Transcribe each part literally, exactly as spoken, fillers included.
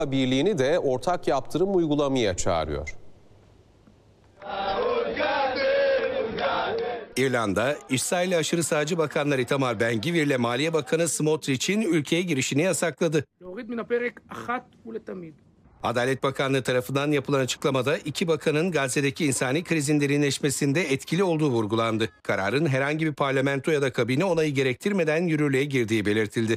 Birliği'ni de ortak yaptırım uygulamaya çağırıyor. İrlanda, İsrail'e aşırı sağcı bakanlar Itamar Ben-Gvir ile Maliye Bakanı Smotrich'in ülkeye girişini yasakladı. Adalet Bakanlığı tarafından yapılan açıklamada iki bakanın Gazze'deki insani krizin derinleşmesinde etkili olduğu vurgulandı. Kararın herhangi bir parlamento ya da kabine onayı gerektirmeden yürürlüğe girdiği belirtildi.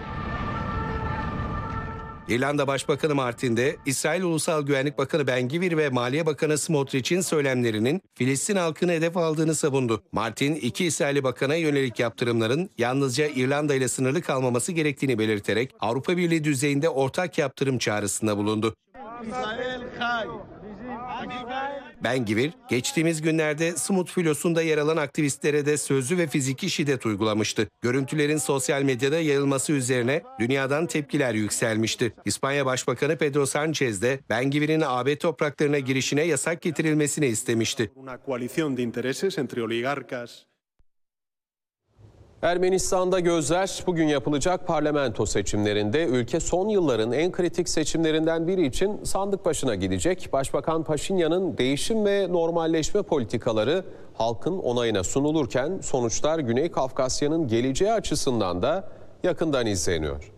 İrlanda Başbakanı Martin de İsrail Ulusal Güvenlik Bakanı Ben-Gvir ve Maliye Bakanı Smotrich'in söylemlerinin Filistin halkını hedef aldığını savundu. Martin, iki İsrailli bakana yönelik yaptırımların yalnızca İrlanda ile sınırlı kalmaması gerektiğini belirterek Avrupa Birliği düzeyinde ortak yaptırım çağrısında bulundu. Ben-Gvir, geçtiğimiz günlerde Smut filosunda yer alan aktivistlere de sözlü ve fiziki şiddet uygulamıştı. Görüntülerin sosyal medyada yayılması üzerine dünyadan tepkiler yükselmişti. İspanya Başbakanı Pedro Sánchez de Ben-Gvir'in A B topraklarına girişine yasak getirilmesini istemişti. Ermenistan'da gözler bugün yapılacak parlamento seçimlerinde. Ülke son yılların en kritik seçimlerinden biri için sandık başına gidecek. Başbakan Paşinyan'ın değişim ve normalleşme politikaları halkın onayına sunulurken sonuçlar Güney Kafkasya'nın geleceği açısından da yakından izleniyor.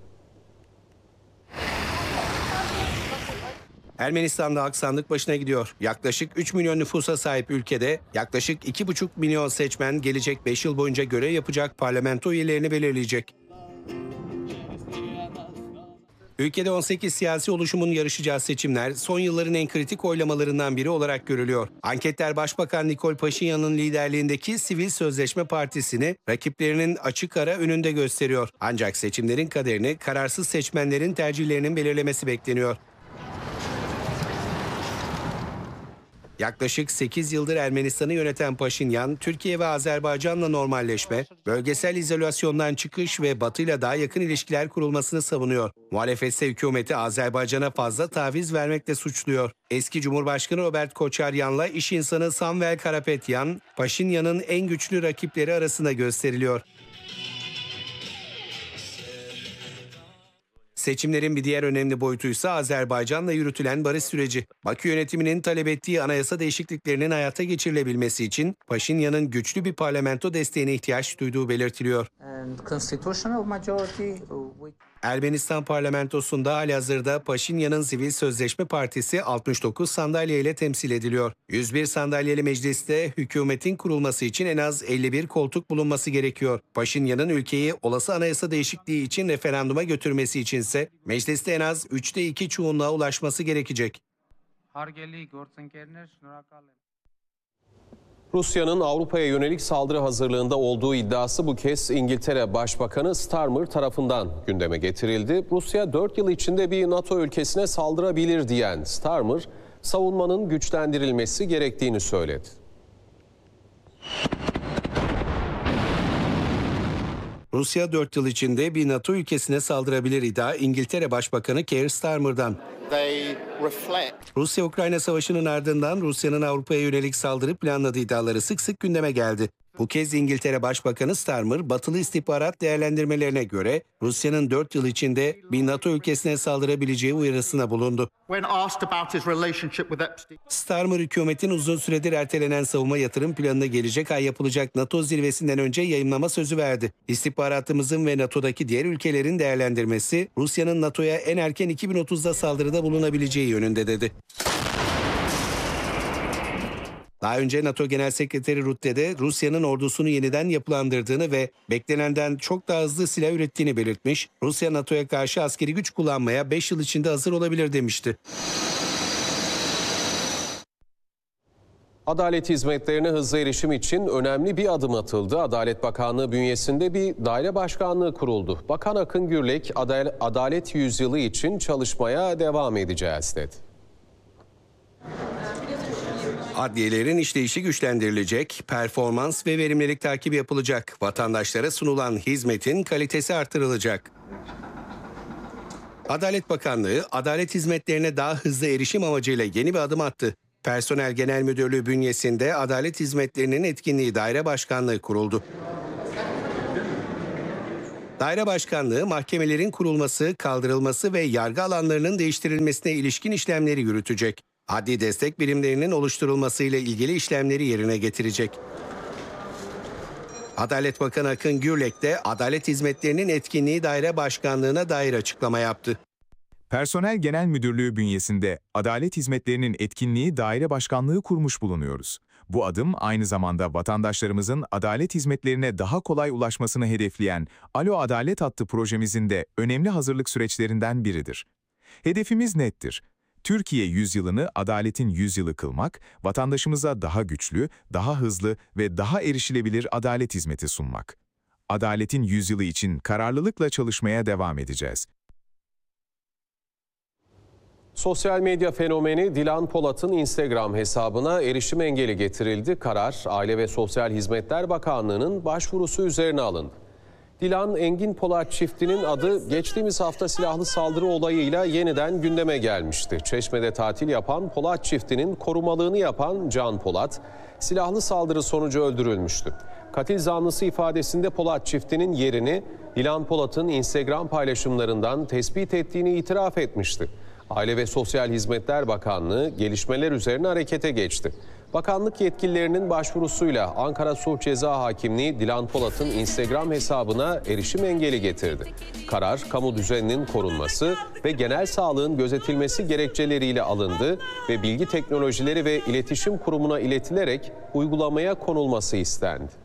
Ermenistan'da halk sandık başına gidiyor. Yaklaşık üç milyon nüfusa sahip ülkede yaklaşık iki buçuk milyon seçmen gelecek beş yıl boyunca görev yapacak parlamento üyelerini belirleyecek. Ülkede on sekiz siyasi oluşumun yarışacağı seçimler son yılların en kritik oylamalarından biri olarak görülüyor. Anketler Başbakan Nikol Paşinyan'ın liderliğindeki Sivil Sözleşme Partisi'ni rakiplerinin açık ara önünde gösteriyor. Ancak seçimlerin kaderini kararsız seçmenlerin tercihlerinin belirlemesi bekleniyor. Yaklaşık sekiz yıldır Ermenistan'ı yöneten Paşinyan, Türkiye ve Azerbaycan'la normalleşme, bölgesel izolasyondan çıkış ve Batı'yla daha yakın ilişkiler kurulmasını savunuyor. Muhalefetse hükümeti Azerbaycan'a fazla taviz vermekle suçluyor. Eski Cumhurbaşkanı Robert Koçaryan'la iş insanı Samvel Karapetyan, Paşinyan'ın en güçlü rakipleri arasında gösteriliyor. Seçimlerin bir diğer önemli boyutuysa Azerbaycan'la yürütülen barış süreci. Bakü yönetiminin talep ettiği anayasa değişikliklerinin hayata geçirilebilmesi için Paşinyan'ın güçlü bir parlamento desteğine ihtiyaç duyduğu belirtiliyor. Ermenistan parlamentosunda halihazırda Paşinyan'ın Sivil Sözleşme Partisi altmış dokuz sandalyeyle temsil ediliyor. yüz bir sandalyeli mecliste hükümetin kurulması için en az elli bir koltuk bulunması gerekiyor. Paşinyan'ın ülkeyi olası anayasa değişikliği için referanduma götürmesi içinse mecliste en az üçte iki çoğunluğa ulaşması gerekecek. Rusya'nın Avrupa'ya yönelik saldırı hazırlığında olduğu iddiası bu kez İngiltere Başbakanı Starmer tarafından gündeme getirildi. Rusya dört yıl içinde bir NATO ülkesine saldırabilir diyen Starmer, savunmanın güçlendirilmesi gerektiğini söyledi. Rusya dört yıl içinde bir NATO ülkesine saldırabilir iddia İngiltere Başbakanı Keir Starmer'dan. Rusya-Ukrayna savaşının ardından Rusya'nın Avrupa'ya yönelik saldırı planladığı iddiaları sık sık gündeme geldi. Bu kez İngiltere Başbakanı Starmer, batılı istihbarat değerlendirmelerine göre Rusya'nın dört yıl içinde bir NATO ülkesine saldırabileceği uyarısına bulundu. Starmer, hükümetin uzun süredir ertelenen savunma yatırım planına gelecek ay yapılacak NATO zirvesinden önce yayımlama sözü verdi. İstihbaratımızın ve NATO'daki diğer ülkelerin değerlendirmesi, Rusya'nın NATO'ya en erken iki bin otuzda saldırıda bulunabileceği yönünde dedi. Daha önce NATO Genel Sekreteri Rutte de Rusya'nın ordusunu yeniden yapılandırdığını ve beklenenden çok daha hızlı silah ürettiğini belirtmiş, Rusya NATO'ya karşı askeri güç kullanmaya beş yıl içinde hazır olabilir demişti. Adalet hizmetlerine hızlı erişim için önemli bir adım atıldı. Adalet Bakanlığı bünyesinde bir daire başkanlığı kuruldu. Bakan Akın Gürlek, Adalet Yüzyılı için çalışmaya devam edeceğiz dedi. Adliyelerin işleyişi güçlendirilecek, performans ve verimlilik takibi yapılacak, vatandaşlara sunulan hizmetin kalitesi artırılacak. Adalet Bakanlığı, adalet hizmetlerine daha hızlı erişim amacıyla yeni bir adım attı. Personel Genel Müdürlüğü bünyesinde adalet hizmetlerinin etkinliği daire başkanlığı kuruldu. Daire başkanlığı mahkemelerin kurulması, kaldırılması ve yargı alanlarının değiştirilmesine ilişkin işlemleri yürütecek. Adli destek birimlerinin oluşturulmasıyla ilgili işlemleri yerine getirecek. Adalet Bakanı Akın Gürlek de adalet hizmetlerinin etkinliği daire başkanlığına dair açıklama yaptı. Personel Genel Müdürlüğü bünyesinde Adalet Hizmetlerinin Etkinliği Daire Başkanlığı kurmuş bulunuyoruz. Bu adım aynı zamanda vatandaşlarımızın adalet hizmetlerine daha kolay ulaşmasını hedefleyen Alo Adalet adlı projemizin de önemli hazırlık süreçlerinden biridir. Hedefimiz nettir. Türkiye yüzyılını adaletin yüzyılı kılmak, vatandaşımıza daha güçlü, daha hızlı ve daha erişilebilir adalet hizmeti sunmak. Adaletin yüzyılı için kararlılıkla çalışmaya devam edeceğiz. Sosyal medya fenomeni Dilan Polat'ın Instagram hesabına erişim engeli getirildi. Karar, Aile ve Sosyal Hizmetler Bakanlığı'nın başvurusu üzerine alındı. Dilan Engin Polat çiftinin adı geçtiğimiz hafta silahlı saldırı olayıyla yeniden gündeme gelmişti. Çeşme'de tatil yapan Polat çiftinin korumalığını yapan Can Polat, silahlı saldırı sonucu öldürülmüştü. Katil zanlısı ifadesinde Polat çiftinin yerini Dilan Polat'ın Instagram paylaşımlarından tespit ettiğini itiraf etmişti. Aile ve Sosyal Hizmetler Bakanlığı gelişmeler üzerine harekete geçti. Bakanlık yetkililerinin başvurusuyla Ankara Sulh Ceza Hakimliği Dilan Polat'ın Instagram hesabına erişim engeli getirdi. Karar, kamu düzeninin korunması ve genel sağlığın gözetilmesi gerekçeleriyle alındı ve Bilgi Teknolojileri ve İletişim Kurumu'na iletilerek uygulamaya konulması istendi.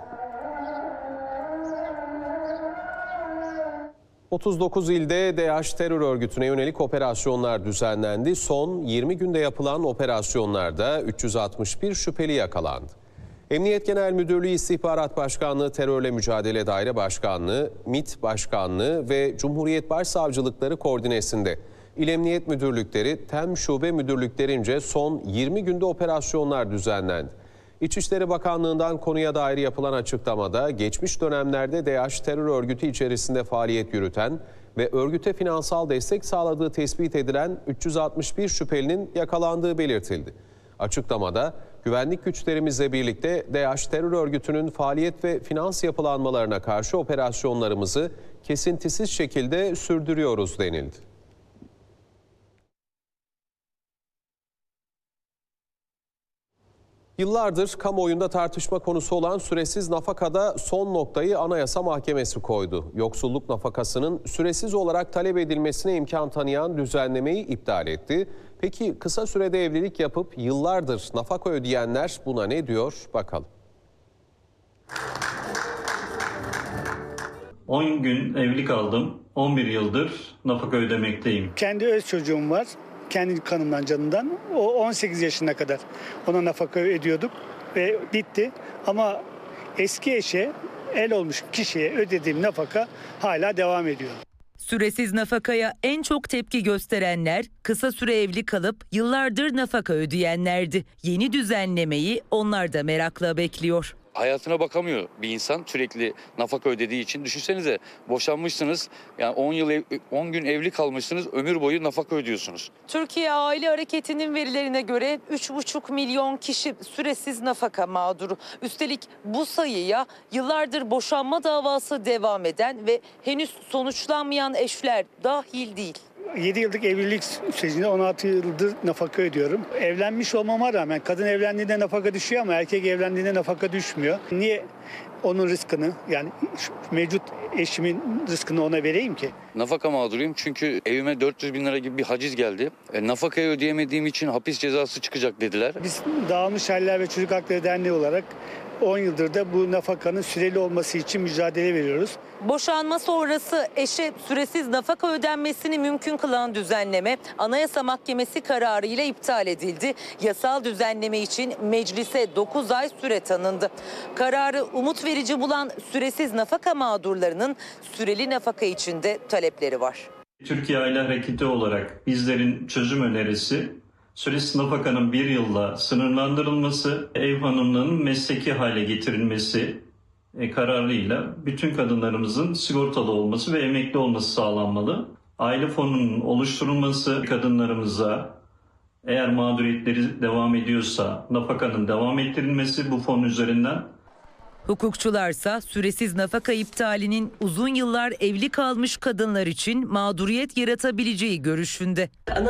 otuz dokuz ilde DAEŞ terör örgütüne yönelik operasyonlar düzenlendi. Son yirmi günde yapılan operasyonlarda üç yüz altmış bir şüpheli yakalandı. Emniyet Genel Müdürlüğü İstihbarat Başkanlığı Terörle Mücadele Daire Başkanlığı, MİT Başkanlığı ve Cumhuriyet Başsavcılıkları koordinesinde İl Emniyet Müdürlükleri, TEM Şube Müdürlüklerince son yirmi günde operasyonlar düzenlendi. İçişleri Bakanlığı'ndan konuya dair yapılan açıklamada geçmiş dönemlerde DAEŞ terör örgütü içerisinde faaliyet yürüten ve örgüte finansal destek sağladığı tespit edilen üç yüz altmış bir şüphelinin yakalandığı belirtildi. Açıklamada güvenlik güçlerimizle birlikte DAEŞ terör örgütünün faaliyet ve finans yapılanmalarına karşı operasyonlarımızı kesintisiz şekilde sürdürüyoruz denildi. Yıllardır kamuoyunda tartışma konusu olan süresiz nafakada son noktayı Anayasa Mahkemesi koydu. Yoksulluk nafakasının süresiz olarak talep edilmesine imkan tanıyan düzenlemeyi iptal etti. Peki kısa sürede evlilik yapıp yıllardır nafaka ödeyenler buna ne diyor? Bakalım. on gün evli kaldım. on bir yıldır nafaka ödemekteyim. Kendi öz çocuğum var. Kendi kanımdan, canımdan. O on sekiz yaşına kadar ona nafaka ödüyorduk ve bitti. Ama eski eşe, el olmuş kişiye ödediğim nafaka hala devam ediyor. Süresiz nafakaya en çok tepki gösterenler, kısa süre evli kalıp yıllardır nafaka ödeyenlerdi. Yeni düzenlemeyi onlar da merakla bekliyor. Hayatına bakamıyor bir insan sürekli nafaka ödediği için. Düşünsenize, boşanmışsınız, yani on yıl ev, on gün evli kalmışsınız, ömür boyu nafaka ödüyorsunuz. Türkiye Aile Hareketi'nin verilerine göre üç buçuk milyon kişi süresiz nafaka mağduru. Üstelik bu sayıya yıllardır boşanma davası devam eden ve henüz sonuçlanmayan eşler dahil değil. yedi yıllık evlilik sürecinde on altı yıldır nafaka ödüyorum. Evlenmiş olmama rağmen kadın evlendiğinde nafaka düşüyor ama erkek evlendiğinde nafaka düşmüyor. Niye onun rızkını, yani mevcut eşimin rızkını ona vereyim ki? Nafaka mağduruyum çünkü evime dört yüz bin lira gibi bir haciz geldi. E, nafakayı ödeyemediğim için hapis cezası çıkacak dediler. Biz Dağılmış Aileler ve Çocuk Hakları Derneği olarak on yıldır da bu nafakanın süreli olması için mücadele veriyoruz. Boşanma sonrası eşe süresiz nafaka ödenmesini mümkün kılan düzenleme Anayasa Mahkemesi kararıyla iptal edildi. Yasal düzenleme için meclise dokuz ay süre tanındı. Kararı umut verici bulan süresiz nafaka mağdurlarının süreli nafaka için de talepleri var. Türkiye Aile Hareketi olarak bizlerin çözüm önerisi, süresiz nafakanın bir yılla sınırlandırılması, ev hanımlığının mesleki hale getirilmesi kararıyla bütün kadınlarımızın sigortalı olması ve emekli olması sağlanmalı. Aile fonunun oluşturulması, kadınlarımıza eğer mağduriyetleri devam ediyorsa nafakanın devam ettirilmesi bu fon üzerinden Hukukçularsa süresiz nafaka iptalinin uzun yıllar evli kalmış kadınlar için mağduriyet yaratabileceği görüşünde.